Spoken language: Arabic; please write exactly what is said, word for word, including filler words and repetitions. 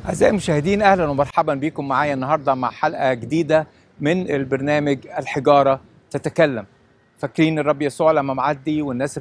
أعزائي المشاهدين، أهلا ومرحبا بكم معايا النهاردة مع حلقة جديدة من البرنامج الحجارة تتكلم. فاكرين الرب يسوع لما معدي والناس